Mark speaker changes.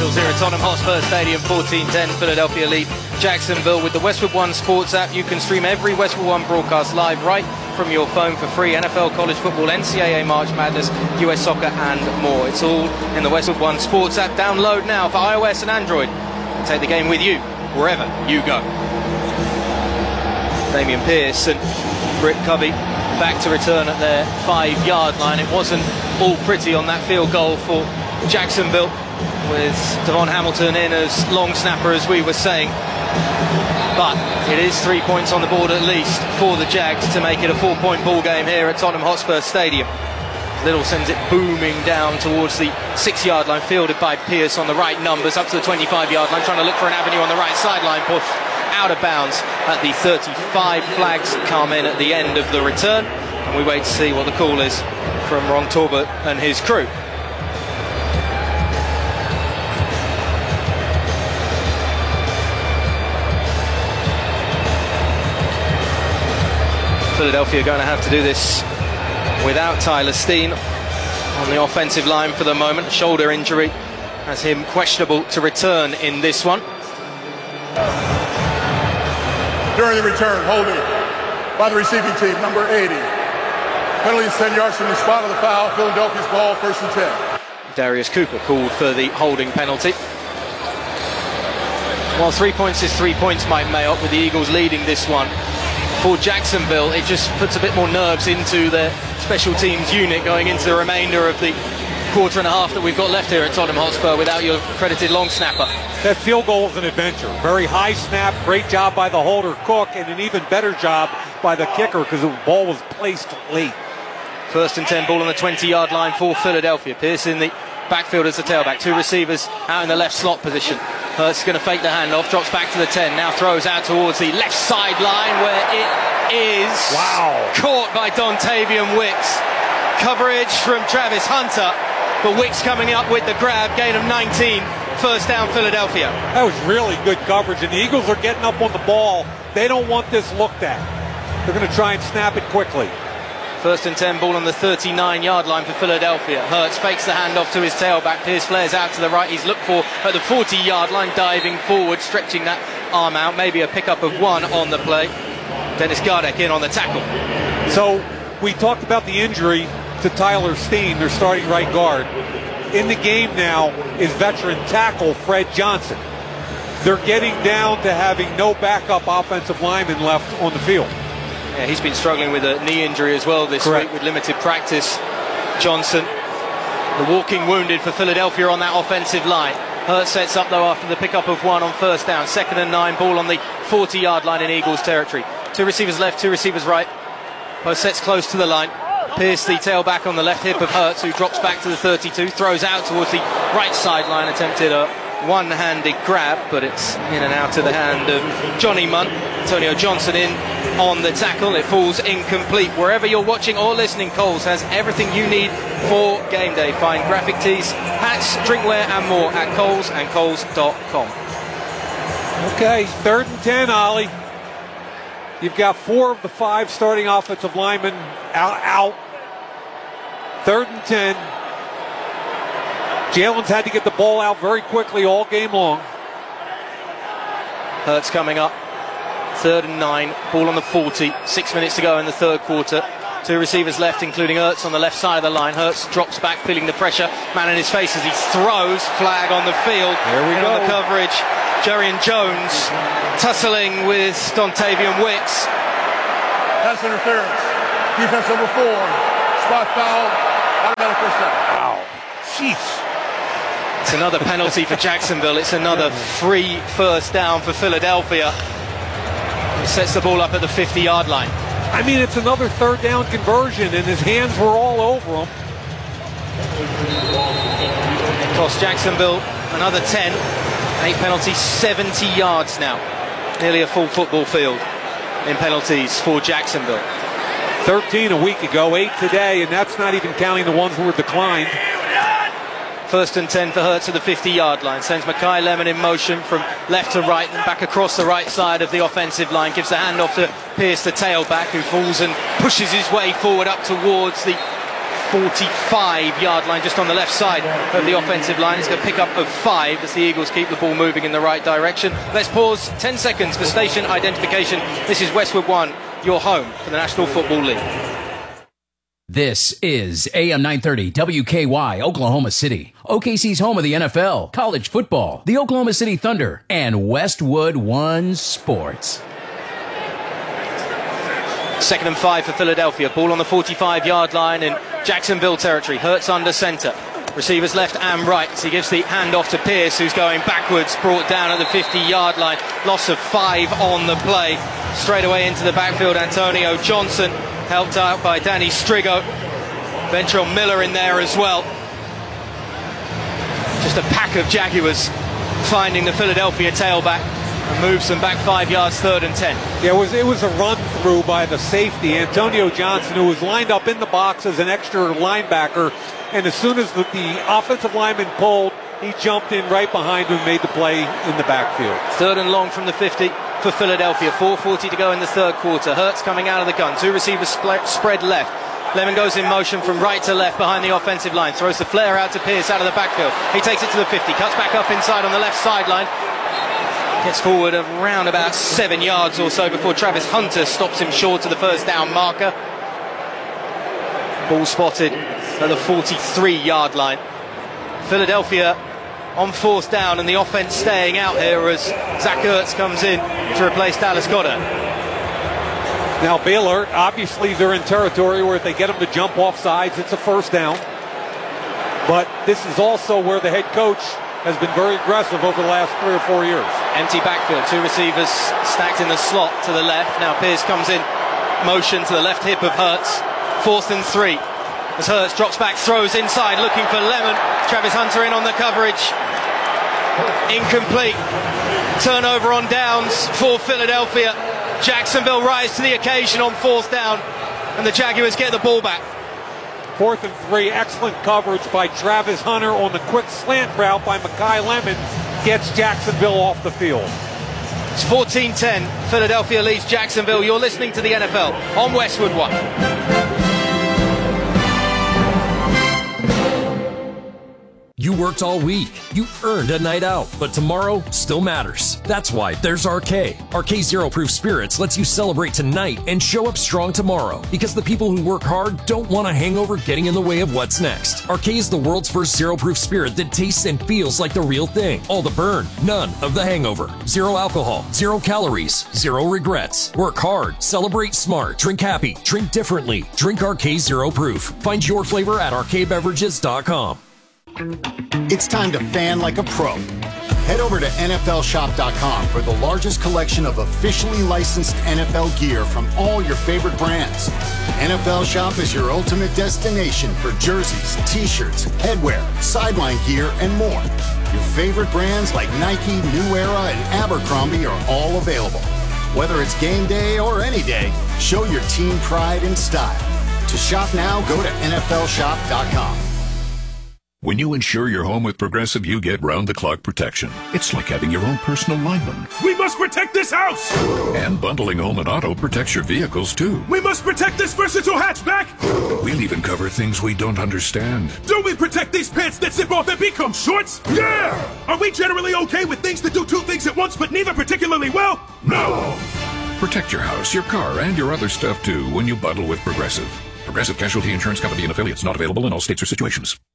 Speaker 1: Eagles here at Tottenham Hotspur Stadium, 14-10, Philadelphia lead Jacksonville. With the Westwood One Sports app, you can stream every Westwood One broadcast live right from your phone for free. NFL, college football, NCAA, March Madness, US soccer and more. It's all in the Westwood One Sports app. Download now for iOS and Android. Take the game with you, wherever you go. Dameon Pierce and Britt Covey back to return at their 5-yard line. It wasn't all pretty on that field goal for Jacksonville, with Devon Hamilton in as long snapper, as we were saying. But it is 3 points on the board at least for the Jags to make it a 4-point ball game here at Tottenham Hotspur Stadium. Little sends it booming down towards the 6-yard line, fielded by Pierce on the right numbers, up to the 25-yard line, trying to look for an avenue on the right sideline, pushed out of bounds at the 35. Flags come in at the end of the return, and we wait to see what the call is from Ron Torbert and his crew. Philadelphia going to have to do this without Tyler Steen on the offensive line for the moment. A shoulder injury has him questionable to return in this one.
Speaker 2: During the return, holding by the receiving team, number 80. Penalty is 10 yards from the spot of the foul. Philadelphia's ball, 1st and 10.
Speaker 1: Darius Cooper called for the holding penalty. While 3 points is 3 points, Mike Mayock, with the Eagles leading this one. For Jacksonville, it just puts a bit more nerves into their special teams unit going into the remainder of the quarter and a half that we've got left here at Tottenham Hotspur without your accredited long snapper.
Speaker 3: That field goal was an adventure. Very high snap, great job by the holder Cook, and an even better job by the kicker because the ball was placed late.
Speaker 1: 1st and 10, ball on the 20-yard line for Philadelphia. Pierce in the backfield as the tailback. 2 receivers out in the left slot position. Hurts is going to fake the handoff, drops back to the 10, now throws out towards the left sideline where it is caught by Dontavian Wicks. Coverage from Travis Hunter, but Wicks coming up with the grab, gain of 19, 1st down Philadelphia.
Speaker 3: That was really good coverage, and the Eagles are getting up on the ball. They don't want this looked at. They're going to try and snap it quickly.
Speaker 1: 1st and 10, ball on the 39-yard line for Philadelphia. Hurts fakes the handoff to his tailback. Pierce flares out to the right. He's looked for at the 40-yard line, diving forward, stretching that arm out. Maybe a pickup of 1 on the play. Dennis Gardeck in on the tackle.
Speaker 3: So we talked about the injury to Tyler Steen, their starting right guard. In the game now is veteran tackle Fred Johnson. They're getting down to having no backup offensive lineman left on the field.
Speaker 1: Yeah, he's been struggling with a knee injury as well this week with limited practice. Johnson, the walking wounded for Philadelphia on that offensive line. Hurts sets up though after the pickup of 1 on 1st down. 2nd and 9, ball on the 40-yard line in Eagles territory. 2 receivers left, 2 receivers right. Both sets close to the line. Pierce the tailback on the left hip of Hurts, who drops back to the 32, throws out towards the right sideline, attempted a one-handed grab, but it's in and out of the hand of Johnny Munn. Antonio Johnson in on the tackle. It falls incomplete. Wherever you're watching or listening, Coles has everything you need for game day. Find graphic tees, hats, drinkware and more at Coles and Coles.com.
Speaker 3: Okay, 3rd and 10, Ollie. You've got 4 of the 5 starting offensive linemen out. 3rd and 10. Jalen's had to get the ball out very quickly all game long.
Speaker 1: Hurts coming up. 3rd and 9. Ball on the 40. 6 minutes to go in the 3rd quarter. 2 receivers left, including Hurts on the left side of the line. Hurts drops back, feeling the pressure. Man in his face as he throws. Flag on the field.
Speaker 3: There we go.
Speaker 1: On the coverage, Jerian Jones tussling with Dontavian Wicks.
Speaker 2: Pass interference. Defense number 4. Spot foul. Automatic 1st down.
Speaker 3: Wow. Jeez.
Speaker 1: It's another penalty for Jacksonville. It's another free 1st down for Philadelphia. It sets the ball up at the 50-yard line.
Speaker 3: I mean, it's another 3rd down conversion, and his hands were all over him.
Speaker 1: It cost Jacksonville another 10. 8 penalties, 70 yards now. Nearly a full football field in penalties for Jacksonville.
Speaker 3: 13 a week ago, 8 today, and that's not even counting the ones who were declined.
Speaker 1: 1st and 10 for Hurts at the 50-yard line. Sends Makai Lemon in motion from left to right and back across the right side of the offensive line. Gives the handoff to Pierce, the tailback, who falls and pushes his way forward up towards the 45-yard line, just on the left side of the offensive line. It's going to pick up of 5 as the Eagles keep the ball moving in the right direction. Let's pause 10 seconds for station identification. This is Westwood One, your home for the National Football League.
Speaker 4: This is AM 930 WKY, Oklahoma City. OKC's home of the NFL, college football, the Oklahoma City Thunder, and Westwood One Sports.
Speaker 1: 2nd and 5 for Philadelphia. Ball on the 45-yard line in Jacksonville territory. Hurts under center. Receivers left and right. So he gives the handoff to Pierce, who's going backwards, brought down at the 50-yard line. Loss of 5 on the play. Straight away into the backfield, Antonio Johnson, helped out by Danny Strigo. Ventrell Miller in there as well. Just a pack of Jaguars finding the Philadelphia tailback. Moves them back 5 yards, 3rd and 10.
Speaker 3: Yeah, it was a run through by the safety, Antonio Johnson, who was lined up in the box as an extra linebacker. And as soon as the offensive lineman pulled, he jumped in right behind him and made the play in the backfield.
Speaker 1: 3rd and long from the 50 for Philadelphia. 4:40 to go in the 3rd quarter. Hurts coming out of the gun. 2 receivers spread left. Lemon goes in motion from right to left behind the offensive line. Throws the flare out to Pierce out of the backfield. He takes it to the 50. Cuts back up inside on the left sideline. Gets forward around about 7 yards or so before Travis Hunter stops him short of the first down marker. Ball spotted at the 43-yard line. Philadelphia on 4th down, and the offense staying out here as Zach Ertz comes in to replace Dallas Goedert.
Speaker 3: Now Baylor, obviously they're in territory where if they get them to jump off sides, it's a 1st down. But this is also where the head coach has been very aggressive over the last 3 or 4 years.
Speaker 1: Empty backfield, 2 receivers stacked in the slot to the left. Now Pierce comes in motion to the left hip of Hurts. 4th and 3. As Hurts drops back, throws inside, looking for Lemon. Travis Hunter in on the coverage. Incomplete. Turnover on downs for Philadelphia. Jacksonville rise to the occasion on 4th down, and the Jaguars get the ball back.
Speaker 3: 4th and 3, excellent coverage by Travis Hunter on the quick slant route by Makai Lemon. Gets Jacksonville off the field.
Speaker 1: It's 14-10. Philadelphia leads Jacksonville. You're listening to the NFL on Westwood One.
Speaker 5: You worked all week. You earned a night out, but tomorrow still matters. That's why there's RK. RK Zero Proof Spirits lets you celebrate tonight and show up strong tomorrow, because the people who work hard don't want a hangover getting in the way of what's next. RK is the world's first zero proof spirit that tastes and feels like the real thing. All the burn, none of the hangover. Zero alcohol, 0 calories, 0 regrets. Work hard, celebrate smart, drink happy, drink differently. Drink RK Zero Proof. Find your flavor at rkbeverages.com.
Speaker 6: It's time to fan like a pro. Head over to NFLshop.com for the largest collection of officially licensed NFL gear from all your favorite brands. NFL Shop is your ultimate destination for jerseys, t-shirts, headwear, sideline gear, and more. Your favorite brands like Nike, New Era, and Abercrombie are all available. Whether it's game day or any day, show your team pride and style. To shop now, go to NFLshop.com.
Speaker 7: When you insure your home with Progressive, you get round-the-clock protection. It's like having your own personal lineman.
Speaker 8: We must protect this house!
Speaker 7: And bundling home and auto protects your vehicles, too.
Speaker 8: We must protect this versatile hatchback!
Speaker 7: We'll even cover things we don't understand.
Speaker 8: Do we protect these pants that zip off and become shorts? Yeah! Are we generally okay with things that do 2 things at once, but neither particularly well? No!
Speaker 7: Protect your house, your car, and your other stuff, too, when you bundle with Progressive. Progressive Casualty Insurance Company and affiliates, not available in all states or situations.